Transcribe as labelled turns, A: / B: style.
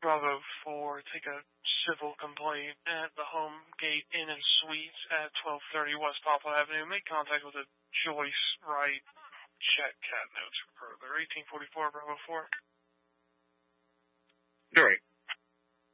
A: Bravo 4, take a civil complaint at the Home Gate Inn and Suites at 1230 West Poplar Avenue. Make contact with a Joyce Wright. Check cat notes for further. 1844 Bravo 4.
B: All right.